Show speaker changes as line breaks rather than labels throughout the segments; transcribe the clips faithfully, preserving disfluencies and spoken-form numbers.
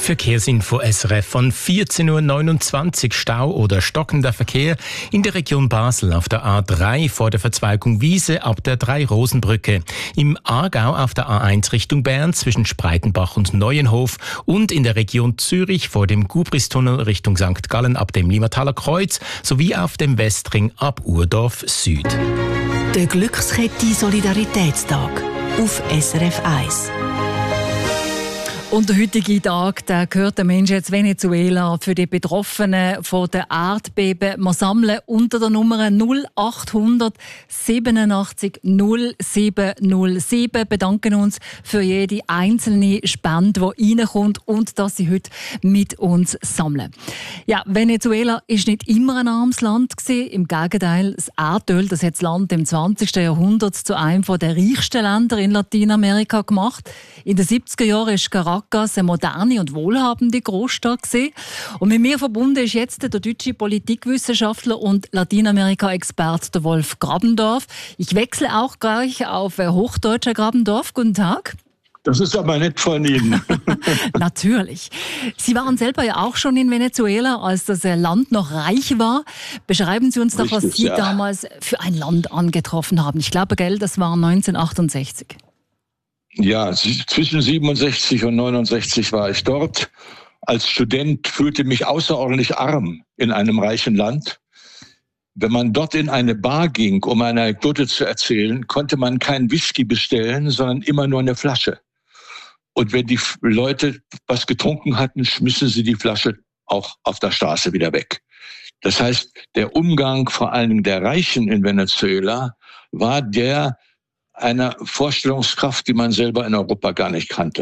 Verkehrsinfo S R F von vierzehn Uhr neunundzwanzig. Stau oder stockender Verkehr in der Region Basel auf der A drei vor der Verzweigung Wiese ab der Drei-Rosen-Brücke. Im Aargau auf der A eins Richtung Bern zwischen Spreitenbach und Neuenhof und in der Region Zürich vor dem Gubristunnel Richtung Sankt Gallen ab dem Limataler Kreuz sowie auf dem Westring ab Urdorf Süd.
Der Glückskette Solidaritätstag auf S R F eins.
Und der heutige Tag, der gehört den Menschen in Venezuela für die Betroffenen von der Erdbeben. Wir sammeln unter der Nummer null acht hundert siebenundachtzig null sieben null sieben. Bedanken uns für jede einzelne Spende, die reinkommt und dass Sie heute mit uns sammeln. Ja, Venezuela ist nicht immer ein armes Land gewesen. Im Gegenteil, das Erdöl, das hat das Land im zwanzigsten Jahrhundert zu einem der reichsten Länder in Lateinamerika gemacht. In den siebziger Jahren ist Caracas eine moderne und wohlhabende Großstadt gewesen. Und mit mir verbunden ist jetzt der deutsche Politikwissenschaftler und Lateinamerika-Experte Wolf Grabendorf. Ich wechsle auch gleich auf Hochdeutsch, Herr Grabendorf. Guten Tag.
Das ist aber nett von Ihnen.
Natürlich. Sie waren selber ja auch schon in Venezuela, als das Land noch reich war. Beschreiben Sie uns doch,
Richtig,
was Sie
ja.
damals für ein Land angetroffen haben. Ich glaube, gell, das war neunzehnhundertachtundsechzig.
Ja, zwischen siebenundsechzig und neunundsechzig war ich dort. Als Student fühlte mich außerordentlich arm in einem reichen Land. Wenn man dort in eine Bar ging, um eine Anekdote zu erzählen, konnte man keinen Whisky bestellen, sondern immer nur eine Flasche. Und wenn die Leute was getrunken hatten, schmissen sie die Flasche auch auf der Straße wieder weg. Das heißt, der Umgang vor allen Dingen der Reichen in Venezuela war der einer Vorstellungskraft, die man selber in Europa gar nicht kannte.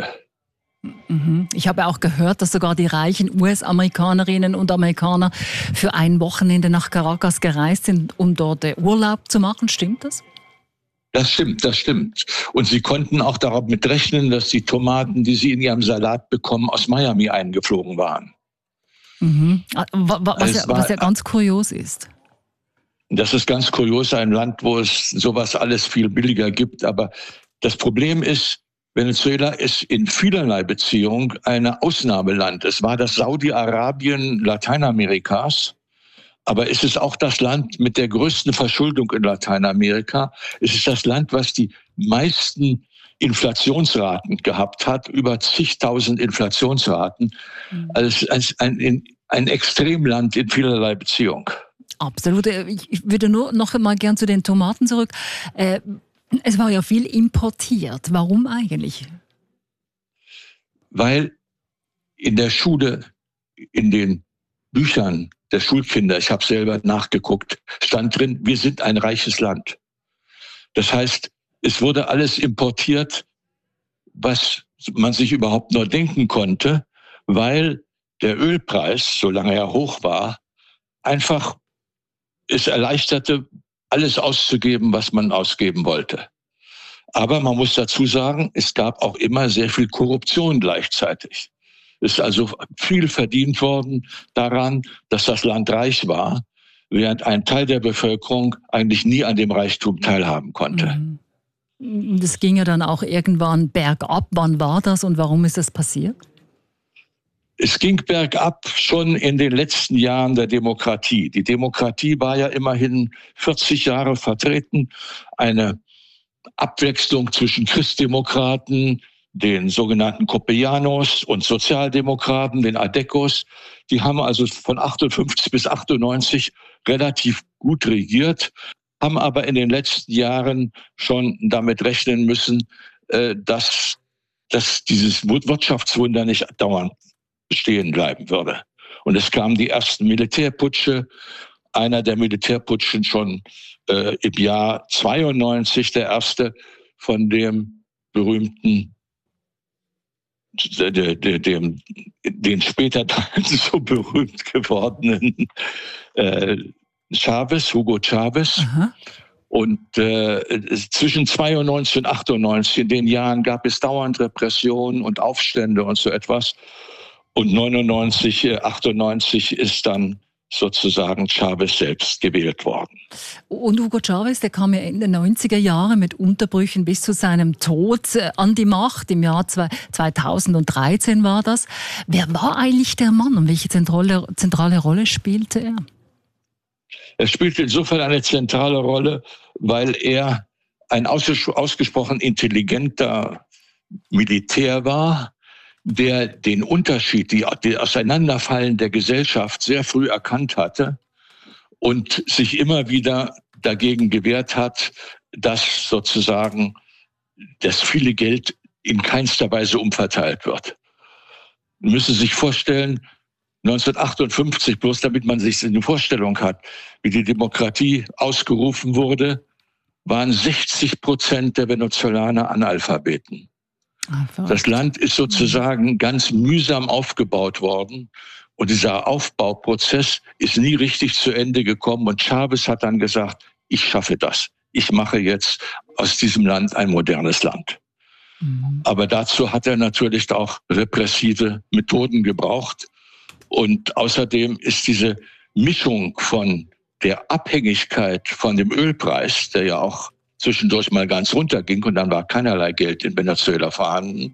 Ich habe auch gehört, dass sogar die reichen U S-Amerikanerinnen und Amerikaner für ein Wochenende nach Caracas gereist sind, um dort Urlaub zu machen. Stimmt das?
Das stimmt, das stimmt. Und sie konnten auch damit rechnen, dass die Tomaten, die sie in ihrem Salat bekommen, aus Miami eingeflogen waren.
Mhm. Was, ja,
war,
was ja ganz kurios ist.
Das ist ganz kurios, ein Land, wo es sowas alles viel billiger gibt. Aber das Problem ist, Venezuela ist in vielerlei Beziehung ein Ausnahmeland. Es war das Saudi-Arabien Lateinamerikas, aber es ist auch das Land mit der größten Verschuldung in Lateinamerika. Es ist das Land, was die meisten Inflationsraten gehabt hat, über zigtausend Inflationsraten. Mhm. Also es ist ein, ein, ein Extremland in vielerlei Beziehung.
Absolut. Ich würde nur noch einmal gern zu den Tomaten zurück. Es war ja viel importiert. Warum eigentlich?
Weil in der Schule, in den Büchern der Schulkinder, ich habe selber nachgeguckt, stand drin, wir sind ein reiches Land. Das heißt, es wurde alles importiert, was man sich überhaupt nur denken konnte, weil der Ölpreis, solange er hoch war, einfach es erleichterte, alles auszugeben, was man ausgeben wollte. Aber man muss dazu sagen, es gab auch immer sehr viel Korruption gleichzeitig. Es ist also viel verdient worden daran, dass das Land reich war, während ein Teil der Bevölkerung eigentlich nie an dem Reichtum teilhaben konnte.
Das ging ja dann auch irgendwann bergab. Wann war das und warum ist das passiert?
Es ging bergab schon in den letzten Jahren der Demokratie. Die Demokratie war ja immerhin vierzig Jahre vertreten. Eine Abwechslung zwischen Christdemokraten, den sogenannten Copellanos und Sozialdemokraten, den Adecos. Die haben also von achtundfünfzig bis achtundneunzig relativ gut regiert, haben aber in den letzten Jahren schon damit rechnen müssen, dass, dass dieses Wirtschaftswunder nicht dauernd bestehen bleiben würde. Und es kamen die ersten Militärputsche, einer der Militärputschen schon äh, im Jahr zweiundneunzig, der erste von dem berühmten, de, de, dem, den später dann so berühmt gewordenen äh, Chavez, Hugo Chavez. Aha. Und äh, zwischen zweiundneunzig und achtundneunzig, in den Jahren gab es dauernd Repressionen und Aufstände und so etwas. Und neunundneunzig, achtundneunzig ist dann sozusagen Chavez selbst gewählt worden.
Und Hugo Chavez, der kam ja in den neunziger Jahren mit Unterbrüchen bis zu seinem Tod an die Macht. Im Jahr zweitausenddreizehn war das. Wer war eigentlich der Mann und welche zentrale, zentrale Rolle spielte er?
Er spielte insofern eine zentrale Rolle, weil er ein ausgesprochen intelligenter Militär war, der den Unterschied, die, die Auseinanderfallen der Gesellschaft sehr früh erkannt hatte und sich immer wieder dagegen gewehrt hat, dass sozusagen das viele Geld in keinster Weise umverteilt wird. Man müsse sich vorstellen, neunzehnhundertachtundfünfzig, bloß damit man sich eine Vorstellung hat, wie die Demokratie ausgerufen wurde, waren sechzig Prozent der Venezolaner Analphabeten. Das Land ist sozusagen ganz mühsam aufgebaut worden und dieser Aufbauprozess ist nie richtig zu Ende gekommen und Chavez hat dann gesagt, ich schaffe das. Ich mache jetzt aus diesem Land ein modernes Land. Mhm. Aber dazu hat er natürlich auch repressive Methoden gebraucht und außerdem ist diese Mischung von der Abhängigkeit von dem Ölpreis, der ja auch zwischendurch mal ganz runterging und dann war keinerlei Geld in Venezuela vorhanden,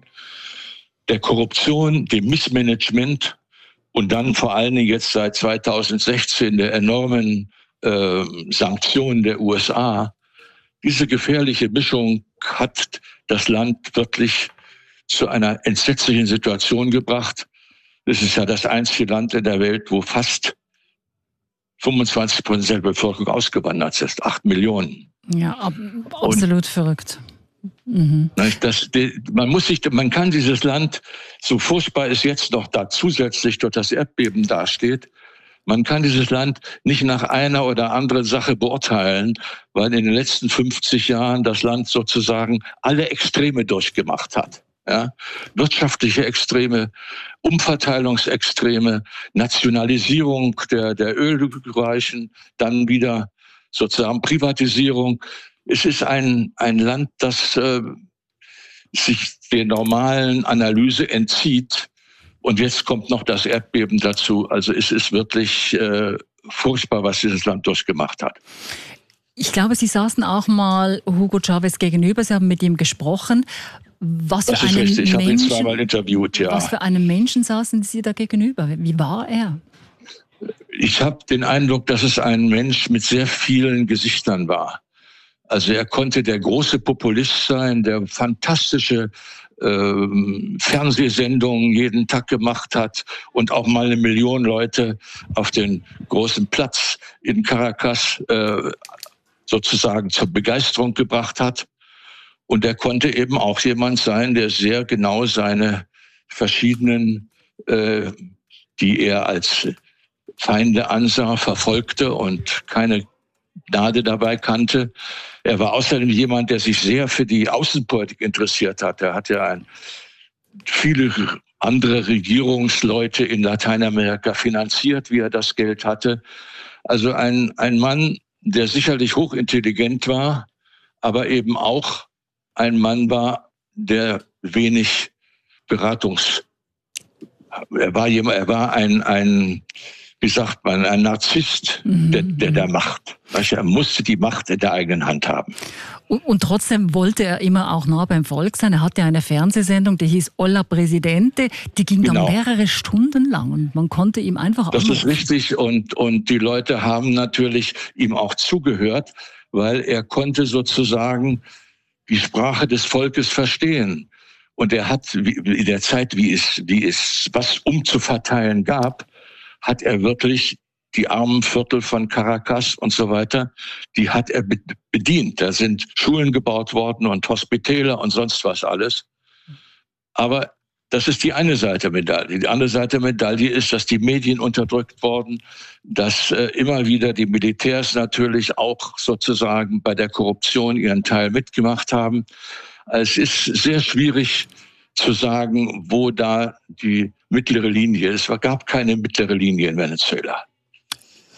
der Korruption, dem Missmanagement und dann vor allen Dingen jetzt seit zweitausendsechzehn der enormen äh, Sanktionen der U S A. Diese gefährliche Mischung hat das Land wirklich zu einer entsetzlichen Situation gebracht. Es ist ja das einzige Land in der Welt, wo fast fünfundzwanzig Prozent der Bevölkerung ausgewandert ist, acht Millionen.
Ja, ab, absolut und, verrückt. Mhm.
Das, man muss sich, man kann dieses Land, so furchtbar es jetzt noch da zusätzlich durch das Erdbeben dasteht, man kann dieses Land nicht nach einer oder anderen Sache beurteilen, weil in den letzten fünfzig Jahren das Land sozusagen alle Extreme durchgemacht hat. Ja? Wirtschaftliche Extreme, Umverteilungsextreme, Nationalisierung der, der Ölreichen, dann wieder sozusagen Privatisierung. Es ist ein, ein Land, das äh, sich der normalen Analyse entzieht. Und jetzt kommt noch das Erdbeben dazu. Also es ist wirklich äh, furchtbar, was dieses Land durchgemacht hat.
Ich glaube, Sie saßen auch mal Hugo Chavez gegenüber. Sie haben mit ihm gesprochen. Was
das
für
ist
einen
richtig. Ich habe ihn
Menschen,
zweimal interviewt, ja.
Was für einen Menschen saßen Sie da gegenüber? Wie war er?
Ich habe den Eindruck, dass es ein Mensch mit sehr vielen Gesichtern war. Also er konnte der große Populist sein, der fantastische äh, Fernsehsendungen jeden Tag gemacht hat und auch mal eine Million Leute auf den großen Platz in Caracas äh, sozusagen zur Begeisterung gebracht hat. Und er konnte eben auch jemand sein, der sehr genau seine verschiedenen, äh, die er als Feinde ansah, verfolgte und keine Gnade dabei kannte. Er war außerdem jemand, der sich sehr für die Außenpolitik interessiert hat. Er hat ja ein, viele andere Regierungsleute in Lateinamerika finanziert, wie er das Geld hatte. Also ein, ein Mann, der sicherlich hochintelligent war, aber eben auch ein Mann war, der wenig Beratungs... Er war jemand, er war ein, ein wie sagt man, ein Narzisst der, der, der Macht. Er musste die Macht in der eigenen Hand haben.
Und, und trotzdem wollte er immer auch nah beim Volk sein. Er hatte eine Fernsehsendung, die hieß Hola Presidente. Die ging
Genau.
dann mehrere Stunden lang und man konnte ihm einfach...
Das ist richtig und, und die Leute haben natürlich ihm auch zugehört, weil er konnte sozusagen die Sprache des Volkes verstehen. Und er hat in der Zeit, wie es, wie es was umzuverteilen gab, hat er wirklich die armen Viertel von Caracas und so weiter, die hat er bedient. Da sind Schulen gebaut worden und Hospitäler und sonst was alles. Aber das ist die eine Seite der Medaille. Die andere Seite der Medaille ist, dass die Medien unterdrückt wurden, dass äh, immer wieder die Militärs natürlich auch sozusagen bei der Korruption ihren Teil mitgemacht haben. Es ist sehr schwierig zu sagen, wo da die mittlere Linie ist. Es gab keine mittlere Linie in Venezuela.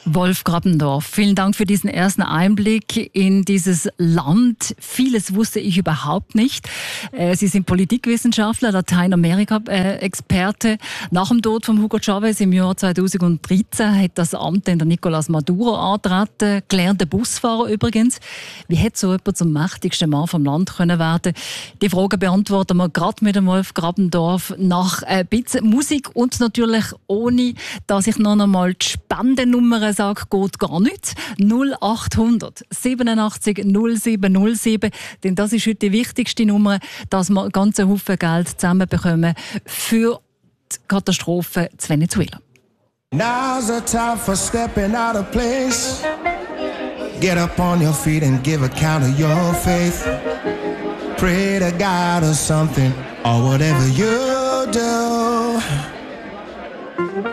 Wolf Grabendorf, vielen Dank für diesen ersten Einblick in dieses Land. Vieles wusste ich überhaupt nicht. Sie sind Politikwissenschaftler, Lateinamerika-Experte. Nach dem Tod von Hugo Chavez im Jahr zweitausenddreizehn hat das Amt in der Nicolás Maduro angetreten, gelernter Busfahrer übrigens. Wie hätte so jemand zum mächtigsten Mann vom Land können werden? Die Frage beantworten wir gerade mit dem Wolf Grabendorf nach ein bisschen Musik und natürlich ohne, dass ich noch einmal die Spendennummer sage, geht gar nicht. null acht hundert siebenundachtzig null sieben null sieben, denn das ist heute die wichtigste Nummer, dass wir einen ganzen Haufen Geld zusammenbekommen für die Katastrophe zu Venezuela.
Now's the time for stepping out of place. Get up on your feet and give account of your faith. Pray to God or something, or whatever you do.